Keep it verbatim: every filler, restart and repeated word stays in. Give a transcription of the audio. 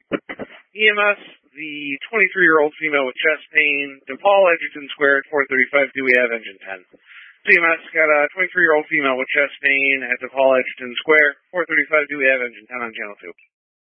E M S, the twenty-three-year-old female with chest pain, DePaul Edgerton Square at four thirty-five, do we have engine ten? E M S got a twenty-three-year-old female with chest pain at DePaul Edgerton Square, four thirty-five, do we have engine ten on channel two?